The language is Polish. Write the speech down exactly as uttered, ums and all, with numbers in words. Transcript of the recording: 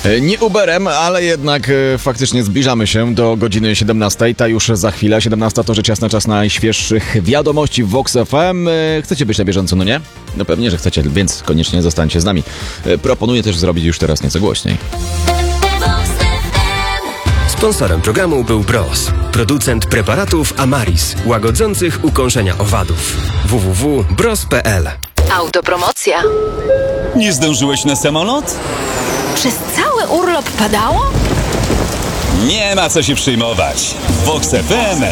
Nie Uberem, ale jednak e, faktycznie zbliżamy się do godziny siedemnastej. Ta już za chwilę. siedemnasta to rzecz jasna czas najświeższych wiadomości w Vox F M. E, chcecie być na bieżąco, no nie? No pewnie, że chcecie, więc koniecznie zostańcie z nami. E, proponuję też zrobić już teraz nieco głośniej. Sponsorem programu był Bros, producent preparatów Amaris, łagodzących ukąszenia owadów. w w w kropka bros kropka p l. Autopromocja. Nie zdążyłeś na samolot? Przez cały urlop padało? Nie ma co się przejmować. W Vox F M